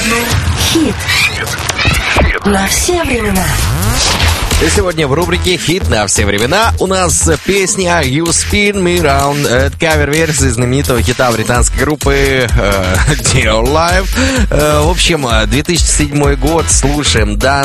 Хит на все времена. И сегодня в рубрике «Хит на все времена» у нас песня «You Spin Me Round». Это кавер-версия знаменитого хита британской группы Dear Life. В общем, 2007 год, слушаем